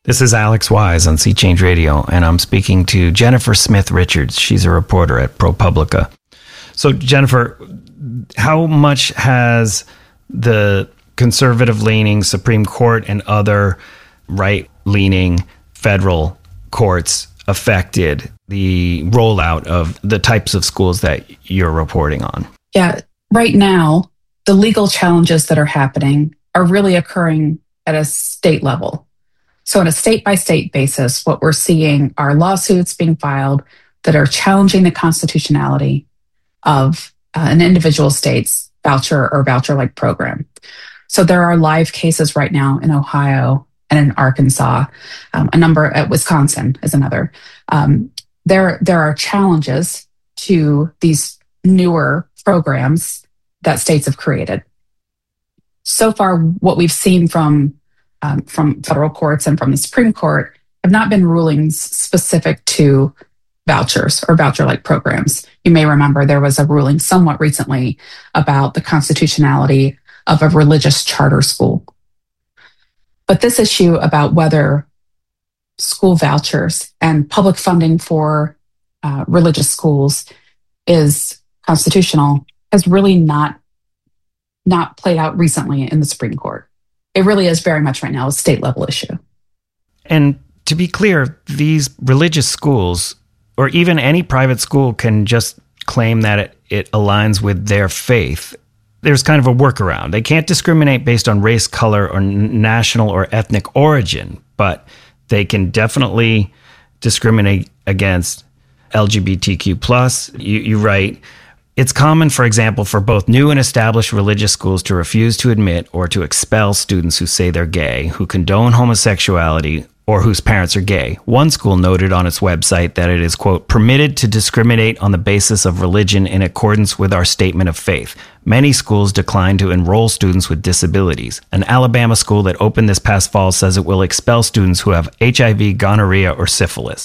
This is Alex Wise on Sea Change Radio, and I'm speaking to Jennifer Smith Richards. She's a reporter at ProPublica. So, Jennifer, how much has the conservative-leaning Supreme Court and other right-leaning federal courts affected the rollout of the types of schools that you're reporting on? Yeah, right now, the legal challenges that are happening are really occurring at a state level. So on a state-by-state basis, what we're seeing are lawsuits being filed that are challenging the constitutionality of an individual state's voucher or voucher-like program. So there are live cases right now in Ohio and in Arkansas, a number at Wisconsin is another. There are challenges to these newer programs that states have created. So far, what we've seen from federal courts and from the Supreme Court have not been rulings specific to vouchers or voucher-like programs. You may remember there was a ruling somewhat recently about the constitutionality of a religious charter school. But this issue about whether school vouchers and public funding for religious schools is constitutional has really not played out recently in the Supreme Court. It really is very much right now a state level issue. And to be clear, these religious schools, or even any private school, can just claim that it aligns with their faith. There's kind of a workaround. They can't discriminate based on race, color, or national or ethnic origin, but they can definitely discriminate against LGBTQ+. You write, it's common, for example, for both new and established religious schools to refuse to admit or to expel students who say they're gay, who condone homosexuality, or whose parents are gay. One school noted on its website that it is, quote, permitted to discriminate on the basis of religion in accordance with our statement of faith. Many schools decline to enroll students with disabilities. An Alabama school that opened this past fall says it will expel students who have HIV, gonorrhea, or syphilis.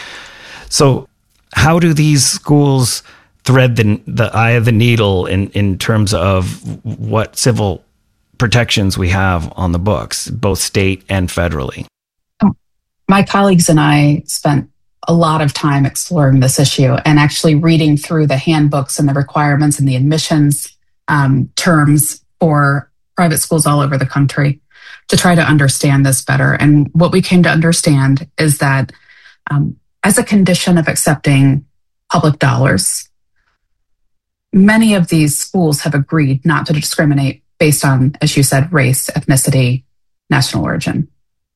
So how do these schools thread the eye of the needle in terms of what civil protections we have on the books, both state and federally? My colleagues and I spent a lot of time exploring this issue and actually reading through the handbooks and the requirements and the admissions terms for private schools all over the country to try to understand this better. And what we came to understand is that as a condition of accepting public dollars, many of these schools have agreed not to discriminate based on, as you said, race, ethnicity, national origin.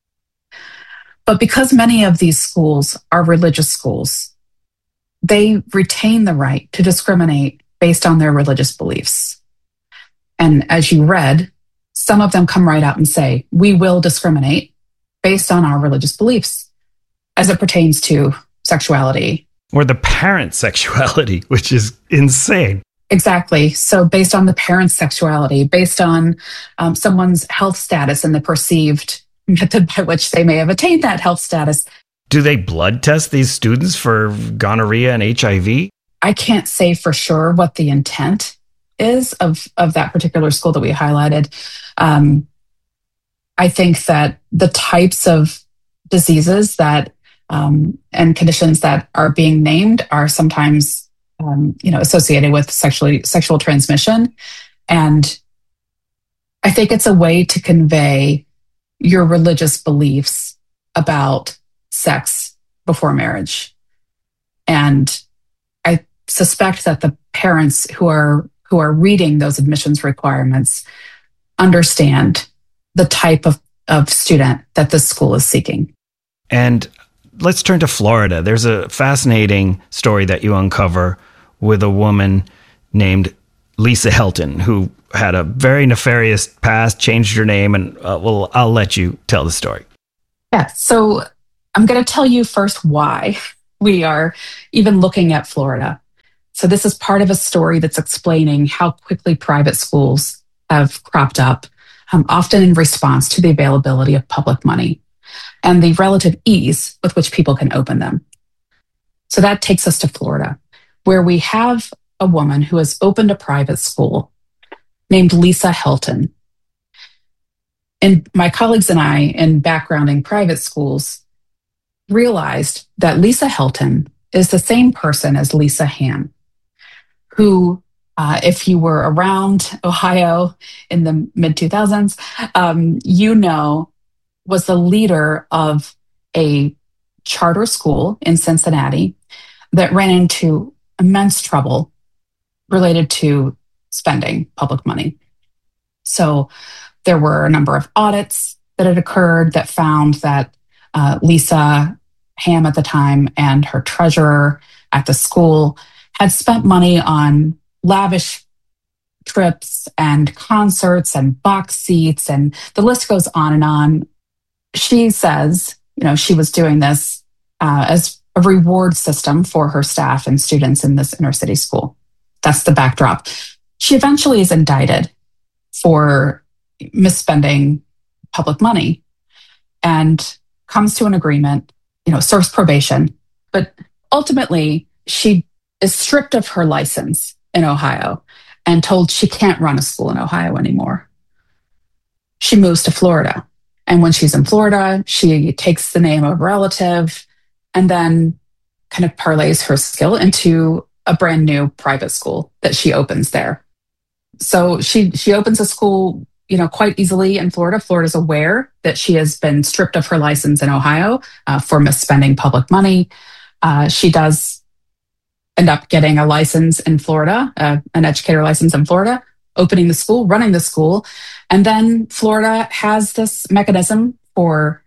But because many of these schools are religious schools, they retain the right to discriminate based on their religious beliefs. And as you read, some of them come right out and say, we will discriminate based on our religious beliefs as it pertains to sexuality. Or the parent's sexuality, which is insane. Exactly. So based on the parent's sexuality, based on someone's health status and the perceived method by which they may have attained that health status. Do they blood test these students for gonorrhea and HIV? I can't say for sure what the intent is of that particular school that we highlighted. I think that the types of diseases that and conditions that are being named are sometimes associated with sexual transmission. And I think it's a way to convey your religious beliefs about sex before marriage. And I suspect that the parents who are reading those admissions requirements understand the type of student that this school is seeking. And let's turn to Florida. There's a fascinating story that you uncover with a woman named Lisa Helton, who had a very nefarious past, changed her name, and I'll let you tell the story. Yeah, so I'm going to tell you first why we are even looking at Florida. So this is part of a story that's explaining how quickly private schools have cropped up, often in response to the availability of public money and the relative ease with which people can open them. So that takes us to Florida, where we have a woman who has opened a private school named Lisa Helton. And my colleagues and I, in backgrounding private schools, realized that Lisa Hilton is the same person as Lisa Ham, who, if you were around Ohio in the mid 2000s, you know, was the leader of a charter school in Cincinnati that ran into immense trouble related to spending public money. So there were a number of audits that had occurred that found that Lisa Ham at the time and her treasurer at the school had spent money on lavish trips and concerts and box seats, and the list goes on and on. She says, she was doing this as a reward system for her staff and students in this inner city school. That's the backdrop. She eventually is indicted for misspending public money and comes to an agreement, serves probation, but ultimately she is stripped of her license in Ohio and told she can't run a school in Ohio anymore. She moves to Florida. And when she's in Florida, she takes the name of a relative and then kind of parlays her skill into a brand new private school that she opens there. So she opens a school, quite easily in Florida. Florida's aware that she has been stripped of her license in Ohio for misspending public money. She does end up getting a license in Florida, an educator license in Florida, opening the school, running the school. And then Florida has this mechanism for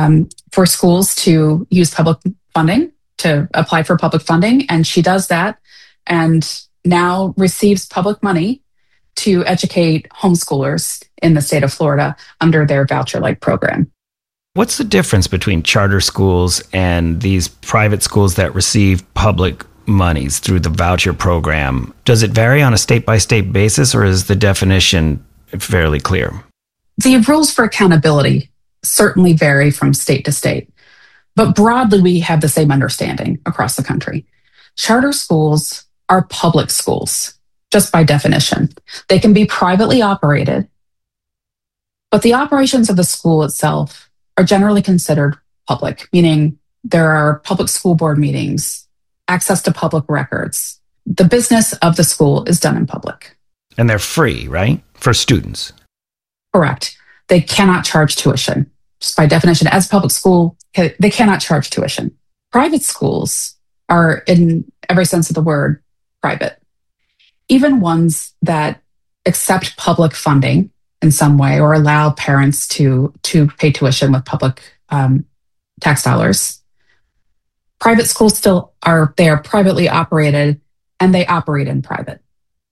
schools to use public funding, to apply for public funding. And she does that and now receives public money to educate homeschoolers in the state of Florida under their voucher-like program. What's the difference between charter schools and these private schools that receive public monies through the voucher program? Does it vary on a state-by-state basis, or is the definition fairly clear? The rules for accountability certainly vary from state to state, but broadly we have the same understanding across the country. Charter schools are public schools, just by definition. They can be privately operated, but the operations of the school itself are generally considered public, meaning there are public school board meetings, access to public records. The business of the school is done in public. And they're free, right? For students. Correct. They cannot charge tuition. Just by definition, as a public school, they cannot charge tuition. Private schools are, in every sense of the word, private. Even ones that accept public funding in some way or allow parents to pay tuition with public tax dollars. Private schools still are privately operated and they operate in private.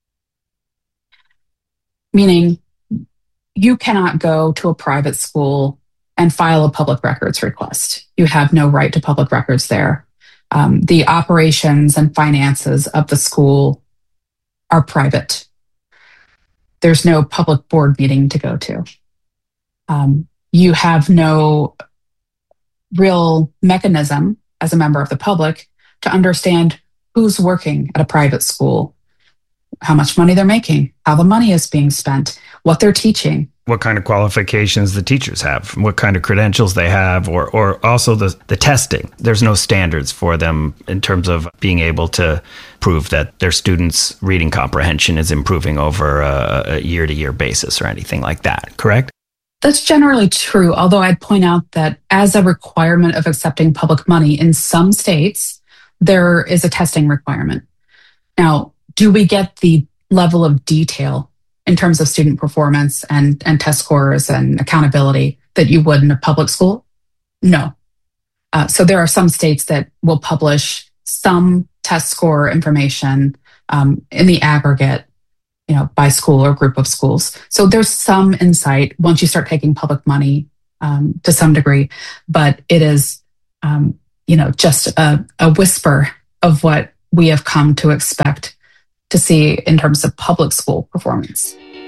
Meaning you cannot go to a private school and file a public records request. You have no right to public records there. The operations and finances of the school are private. There's no public board meeting to go to. You have no real mechanism as a member of the public to understand who's working at a private school, how much money they're making, how the money is being spent, what they're teaching. What kind of qualifications the teachers have, what kind of credentials they have, or also the testing. There's no standards for them in terms of being able to prove that their students' reading comprehension is improving over a year-to-year basis or anything like that, correct? That's generally true, although I'd point out that as a requirement of accepting public money in some states, there is a testing requirement. Now, do we get the level of detail in terms of student performance and test scores and accountability that you would in a public school? No. So there are some states that will publish some test score information in the aggregate, by school or group of schools. So there's some insight once you start taking public money to some degree, but it is, just a whisper of what we have come to expect to see in terms of public school performance.